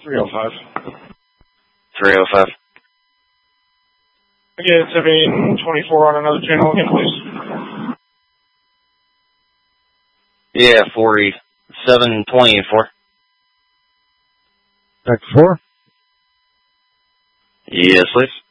305. 305. Again, 724 on another channel again, please. Yeah, 4724. Back 4? Yes, please.